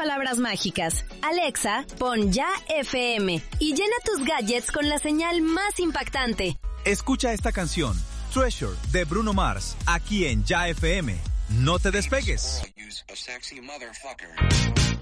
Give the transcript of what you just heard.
palabras mágicas. Alexa, pon Ya FM y llena tus gadgets con la señal más impactante. Escucha esta canción, Treasure, de Bruno Mars, aquí en Ya FM. No te despegues.